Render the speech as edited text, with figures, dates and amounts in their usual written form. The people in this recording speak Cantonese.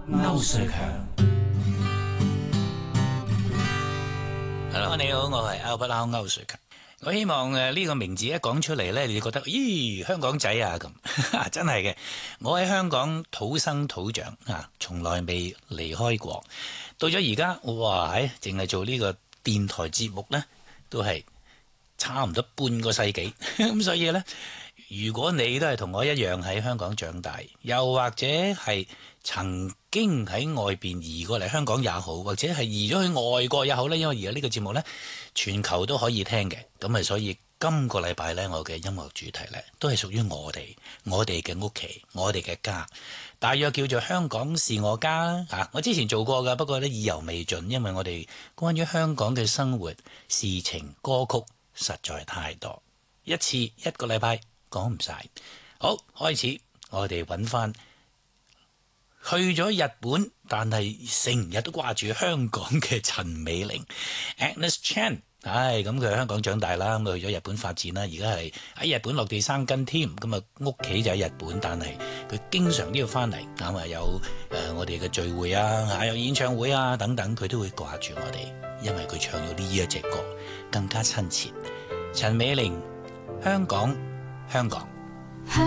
歐瑞強。 Hello，你好，我係 Albert Lau 歐瑞強。我希望呢個名字一講出嚟呢，你覺得咦香港仔啊咁，真係嘅。我喺香港土生土長啊，從來未離開過。到咗而家，哇！淨係做呢個電台節目呢，都係差唔多半個世紀。咁所以呢，如果你都係同我一樣喺香港長大，又或者係曾經喺外邊移過嚟香港也好，或者係移咗去外國也好呢，因為而家呢個節目呢，全球都可以聽嘅。咁所以今個禮拜呢，我嘅音樂主題呢，都係屬於我哋嘅屋企，我哋嘅家，大約叫做香港是我家啊。我之前做過㗎，不過呢意猶未盡，因為我哋關於香港嘅生活、事情、歌曲實在太多，一個禮拜講唔晒。好，開始我哋揾翻去咗日本，但係成日都掛住香港嘅陳美齡 Agnes Chan。咁佢喺香港長大啦，咁去咗日本發展啦，而家係喺日本落地生根添。咁屋企就喺日本，但係佢經常都要翻嚟。有我哋嘅聚會啊，有演唱會啊等等，佢都會掛住我哋，因為佢唱咗呢一隻歌更加親切。陳美齡，香港。